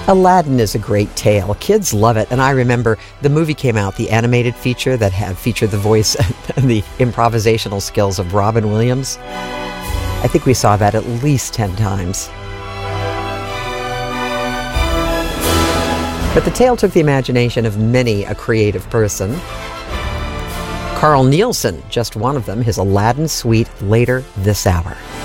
Aladdin is a great tale. Kids love it, and I remember the movie came out, the animated feature that had featured the voice and the improvisational skills of Robin Williams. I think we saw that at least 10 times. But the tale took the imagination of many a creative person. Carl Nielsen, just one of them, his Aladdin suite later this hour.